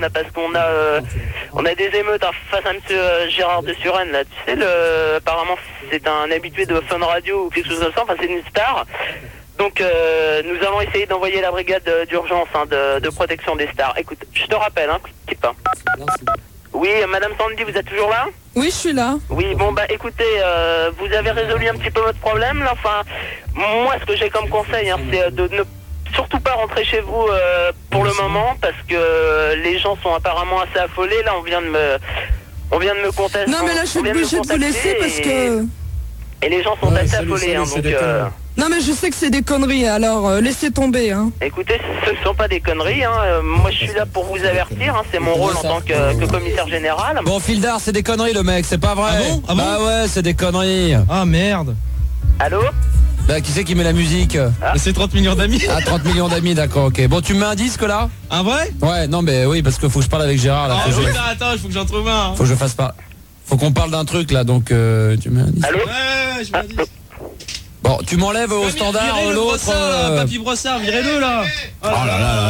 parce qu'on a des émeutes face à monsieur Gérard de Suresnes, là. Tu sais, apparemment, c'est un habitué de Fun Radio ou quelque chose comme ça. Enfin, c'est une star. Donc, nous avons essayé d'envoyer la brigade d'urgence de protection des stars. Écoute, je te rappelle, quitte pas. Oui, Madame Sandy, vous êtes toujours là? Oui, je suis là. Oui, bon, bah écoutez, vous avez résolu un petit peu votre problème, là. Enfin, moi, ce que j'ai comme conseil, c'est de ne surtout pas rentrer chez vous pour le moment, parce que les gens sont apparemment assez affolés. Là, on vient de me contacter. Non, mais là, je suis obligée de vous laisser parce que... Et les gens sont assez affolés, donc... Non, mais je sais que c'est des conneries, alors laissez tomber, Écoutez, ce ne sont pas des conneries, moi je suis là pour vous avertir, c'est mon rôle en tant que commissaire général. Bon, Fildar, c'est des conneries le mec, c'est pas vrai. Ah bon Ah ouais, c'est des conneries. Ah merde. Allô? Bah, qui c'est qui met la musique? C'est 30 millions d'amis. Ah, 30 millions d'amis, d'accord, ok. Bon, tu me mets un disque là? Un vrai? Ouais, non, mais oui, parce que faut que je parle avec Gérard là. Attends, il faut que j'en trouve un. Faut que je fasse pas. Faut qu'on parle d'un truc là, donc tu mets un disque. Allô? Ouais, je me dis. Bon, tu m'enlèves au standard l'autre. Papy Brossard, virez-le là. Oh là là.